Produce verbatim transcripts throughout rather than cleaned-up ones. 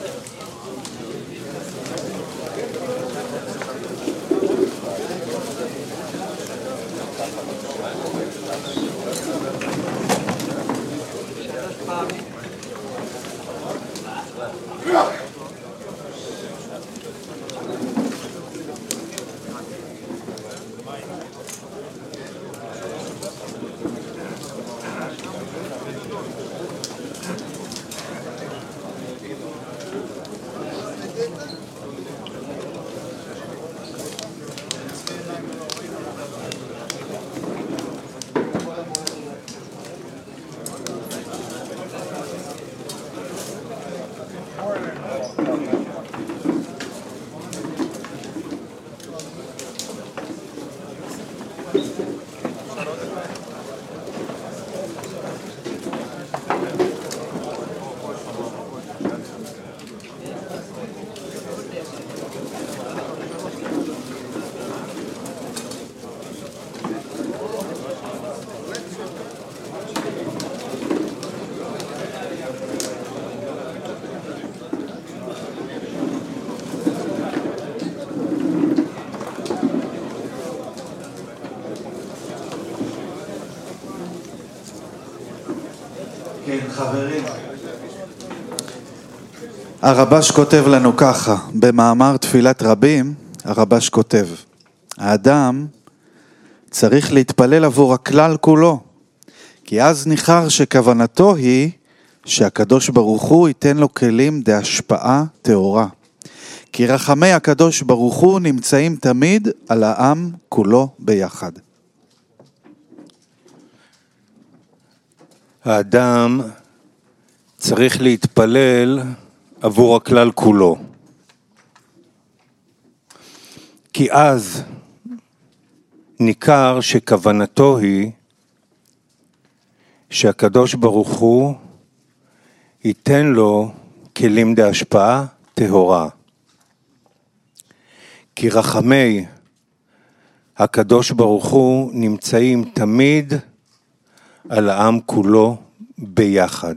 כן, חברים. הרבש כותב לנו ככה, במאמר תפילת רבים, הרבש כותב, האדם צריך להתפלל עבור הכלל כולו, כי אז ניחר שכוונתו היא שהקדוש ברוך הוא ייתן לו כלים להשפעה טהורה. כי רחמי הקדוש ברוך הוא נמצאים תמיד על העם כולו ביחד. האדם צריך להתפלל עבור הכלל כולו. כי אז ניכר שכוונתו היא שהקדוש ברוך הוא ייתן לו כלים להשפעה טהורה. כי רחמי הקדוש ברוך הוא נמצאים תמיד על העם כולו ביחד.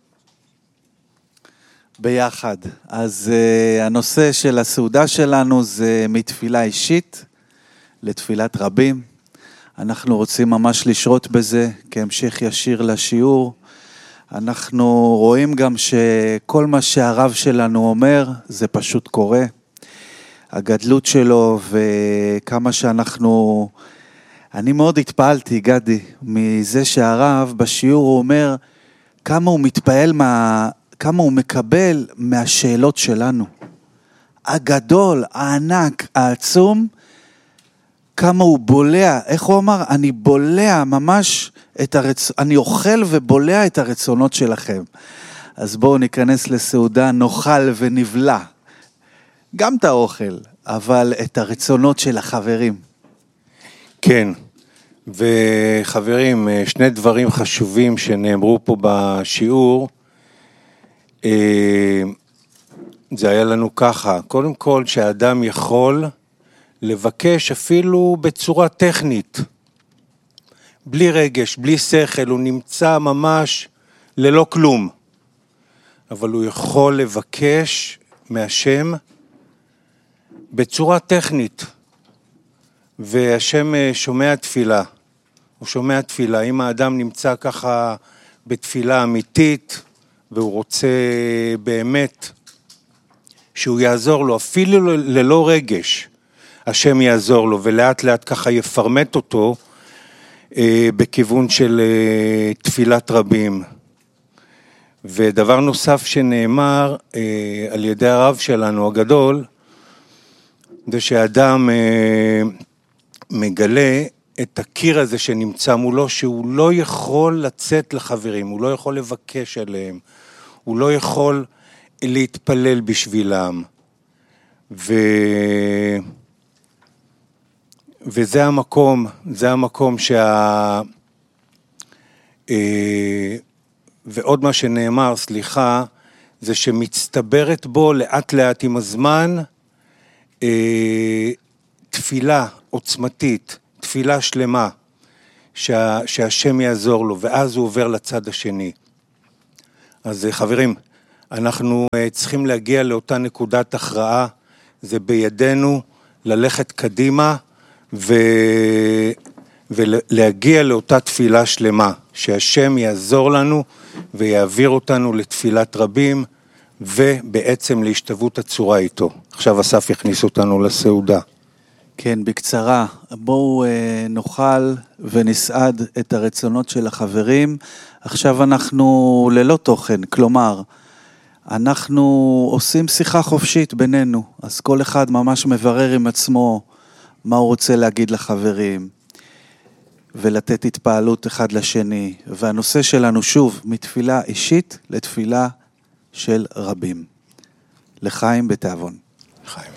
ביחד. אז uh, הנושא של הסעודה שלנו זה מתפילה אישית לתפילת רבים. אנחנו רוצים ממש לשרות בזה כהמשך ישיר לשיעור. אנחנו רואים גם שכל מה שהרב שלנו אומר זה פשוט קורה. הגדלות שלו וכמה שאנחנו... אני מאוד התפעלתי, גדי, מזה שהרב בשיעור הוא אומר כמה הוא מתפעל, מה, כמה הוא מקבל מהשאלות שלנו. הגדול, הענק, העצום, כמה הוא בולע, איך הוא אמר? אני בולע ממש את הרצ... אני אוכל ובולע את הרצונות שלכם. אז בואו ניכנס לסעודה, נאכל ונבלע. גם את האוכל, אבל את הרצונות של החברים. כן, וחברים, שני דברים חשובים שנאמרו פה בשיעור, זה היה לנו ככה, קודם כל שהאדם יכול לבקש אפילו בצורה טכנית, בלי רגש, בלי שכל, הוא נמצא ממש ללא כלום, אבל הוא יכול לבקש מהשם בצורה טכנית, והשם שומע תפילה, הוא שומע תפילה, אם האדם נמצא ככה בתפילה אמיתית, והוא רוצה באמת שהוא יעזור לו, אפילו ללא רגש, השם יעזור לו, ולאט לאט ככה יפרמט אותו, אה, בכיוון של אה, תפילת רבים. ודבר נוסף שנאמר אה, על ידי הרב שלנו הגדול, זה שהאדם אה, מגלה את הקיר הזה שנמצא מולו, שהוא לא יכול לצאת לחברים, הוא לא יכול לבקש עליהם, הוא לא יכול להתפלל בשבילם. ו... וזה המקום, זה המקום שה... אה, ועוד מה שנאמר, סליחה, זה שמצטברת בו לאט לאט עם הזמן, אה, תפילה עוצמתית, תפילה שלמה, שה, שהשם יעזור לו, ואז הוא עובר לצד השני. אז חברים, אנחנו צריכים להגיע לאותה נקודת הכרעה, זה בידינו ללכת קדימה ו... ולהגיע לאותה תפילה שלמה, שהשם יעזור לנו ויעביר אותנו לתפילת רבים, ובעצם להשתוות הצורה איתו. עכשיו אסף יכניס אותנו לסעודה. כן, בקצרה, בואו אה, נאכל ונסעד את הרצונות של החברים. עכשיו אנחנו ללא תוכן, כלומר, אנחנו עושים שיחה חופשית בינינו, אז כל אחד ממש מברר עם עצמו מה הוא רוצה להגיד לחברים, ולתת התפעלות אחד לשני. והנושא שלנו שוב, מתפילה אישית לתפילה של רבים. לחיים בתיאבון. לחיים.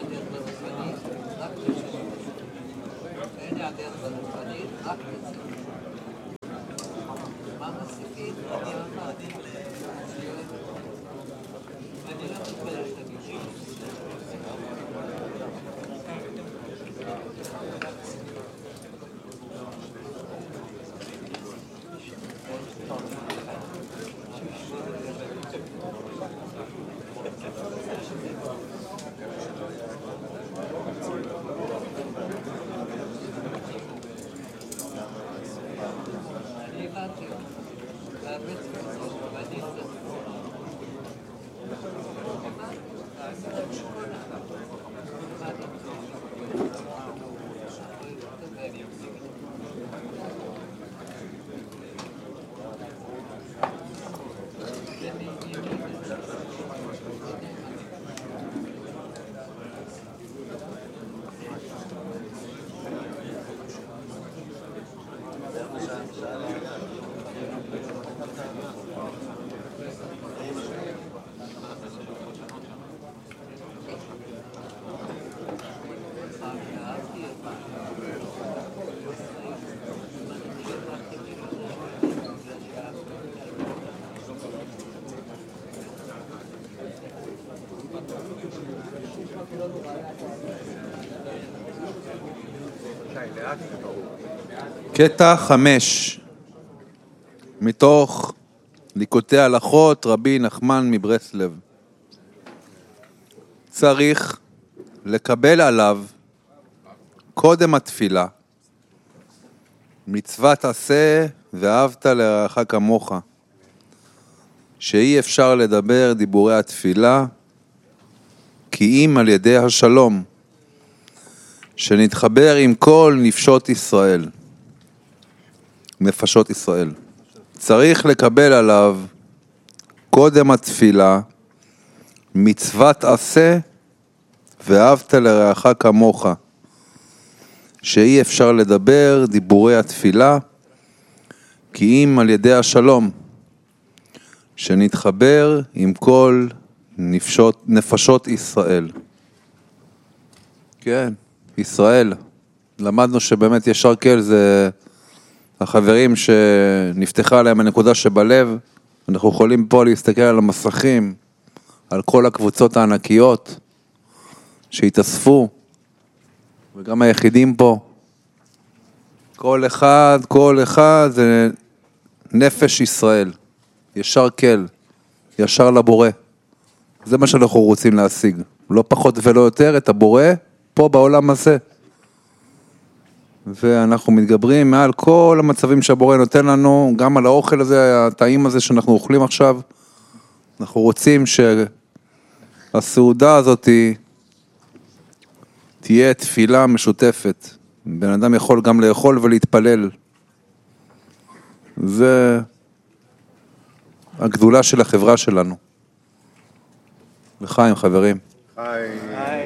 Aktiv קטע חמש, מתוך ליקוטי הלכות רבי נחמן מברסלב. צריך לקבל עליו קודם התפילה, מצוות עשה ואהבת לרעך כמוך, שאי אפשר לדבר דיבורי התפילה, כי אם על ידי השלום, שנתחבר עם כל נפשות ישראל, נפשות ישראל. צריך לקבל עליו קודם התפילה, מצוות עשה ואהבת לרעך כמוך, שאי אפשר לדבר דיבורי התפילה, כי אם על ידי השלום, שנתחבר עם כל נפשות, נפשות ישראל. כן, ישראל. למדנו שבאמת ישר כל זה החברים שנפתחה עליהם הנקודה שבלב. אנחנו יכולים פה להסתכל על המסכים, על כל הקבוצות הענקיות שהתאספו, וגם היחידים פה. כל אחד, כל אחד זה נפש ישראל. ישר כל, ישר לבורא. זה מה שאנחנו רוצים להשיג. לא פחות ולא יותר את הבורא פה בעולם הזה. ואנחנו מתגברים מעל כל המצבים שהבורא נותן לנו, גם על האוכל הזה, הטעים הזה שאנחנו אוכלים עכשיו. אנחנו רוצים שהסעודה הזאת תהיה תפילה משותפת. בן אדם יכול גם לאכול ולהתפלל. זה הגדולה של החברה שלנו. לחיים, חברים. חיים.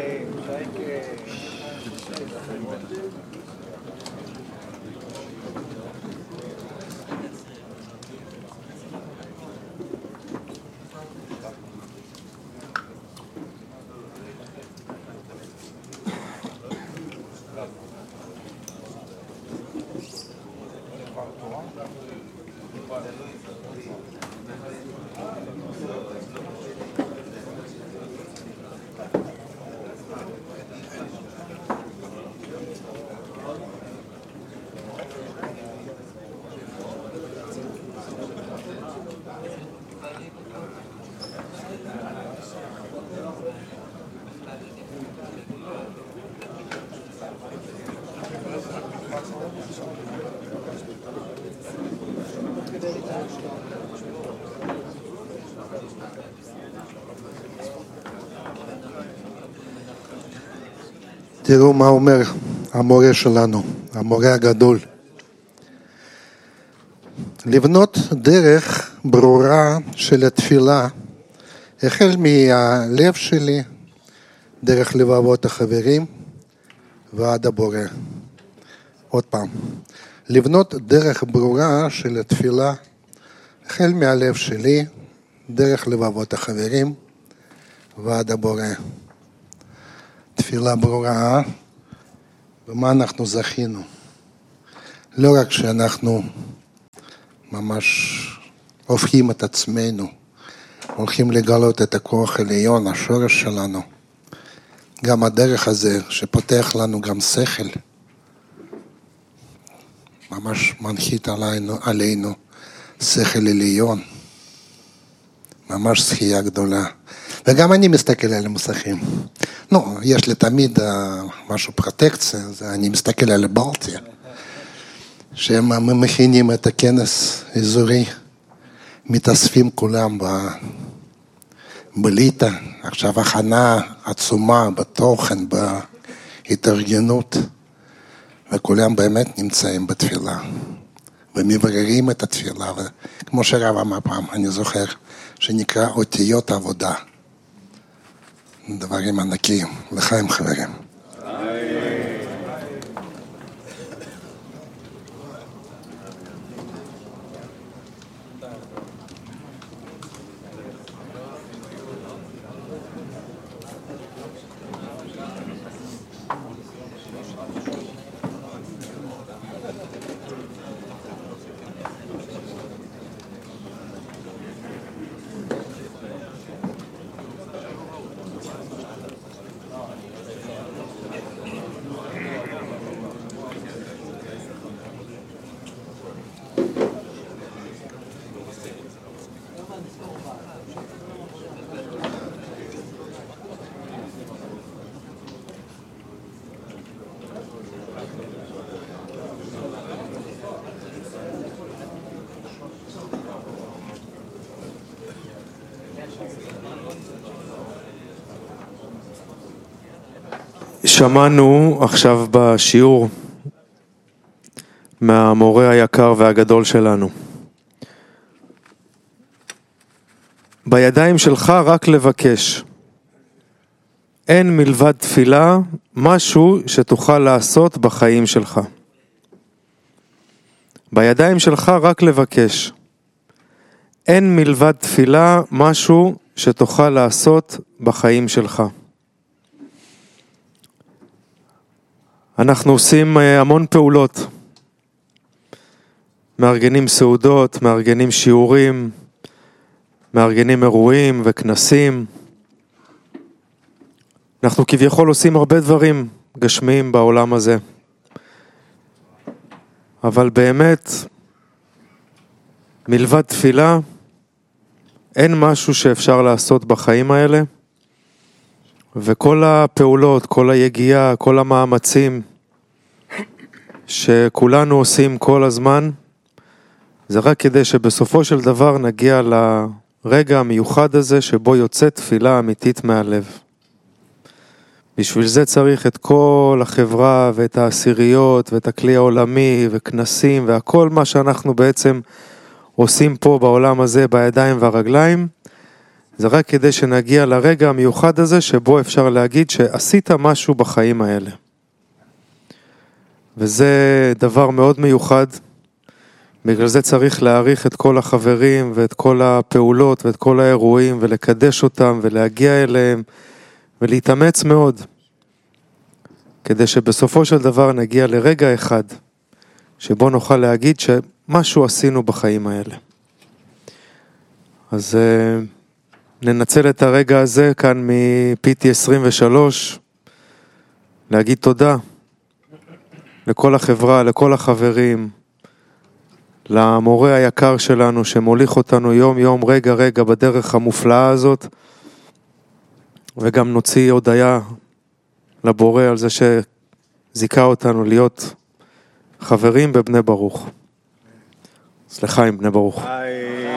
תראו מה אומר המורה שלנו, המורה הגדול. לבנות דרך ברורה של התפילה, החל מהלב שלי, דרך לבבות החברים ועד הבורא. עוד פעם, לבנות דרך ברורה של התפילה, החל מהלב שלי, דרך לבבות החברים ועד הבורא. תפילה ברורה, ומה אנחנו זכינו. לא רק שאנחנו ממש הופכים את עצמנו, הולכים לגלות את הכוח העליון, השורש שלנו. גם הדרך הזה שפותח לנו גם שכל, ממש מנחית עלינו, עלינו שכל עליון. ממש זכייה גדולה. וגם אני מסתכל על המסכים. נו, יש לי תמיד משהו פרוטקציה, אני מסתכל על הבלטיה. שהם מכינים את הכנס האזורי, מתאספים כולם ב... בליטה, עכשיו הכנה עצומה בתוכן, בהתארגנות, וכולם באמת נמצאים בתפילה, ומבררים את התפילה, וכמו שרב אמר פעם, אני זוכר, שנקרא אותיות עבודה, דברים ענקיים, לחיים חברים. שמענו עכשיו בשיעור מהמורה היקר והגדול שלנו. בידיים שלך רק לבקש. אין מלבד תפילה משהו שתוכל לעשות בחיים שלך. בידיים שלך רק לבקש. אין מלבד תפילה משהו שתוכל לעשות בחיים שלך. אנחנו עושים המון פעולות. מארגנים סעודות, מארגנים שיעורים, מארגנים אירועים וכנסים. אנחנו כביכול עושים הרבה דברים גשמיים בעולם הזה. אבל באמת, מלבד תפילה, אין משהו שאפשר לעשות בחיים האלה. וכל הפעולות, כל היגיעה, כל המאמצים שכולנו עושים כל הזמן, זה רק כדי שבסופו של דבר נגיע לרגע המיוחד הזה שבו יוצא תפילה אמיתית מהלב. בשביל זה צריך את כל החברה ואת העשיריות ואת הכלי העולמי וכנסים והכל מה שאנחנו בעצם עושים פה בעולם הזה בידיים והרגליים, זה רק כדי שנגיע לרגע המיוחד הזה שבו אפשר להגיד שעשית משהו בחיים האלה. וזה דבר מאוד מיוחד, בגלל זה צריך להעריך את כל החברים ואת כל הפעולות ואת כל האירועים ולקדש אותם ולהגיע אליהם ולהתאמץ מאוד, כדי שבסופו של דבר נגיע לרגע אחד שבו נוכל להגיד שמשהו עשינו בחיים האלה. אז ננצל את הרגע הזה כאן מ-פי טי עשרים ושלוש, להגיד תודה לכל החברה, לכל החברים, למורה היקר שלנו שמוליך אותנו יום יום, רגע רגע בדרך המופלאה הזאת, וגם נוציא הודיה לבורא על זה שזיכה אותנו להיות חברים בבני ברוך. סליחה עם בני ברוך.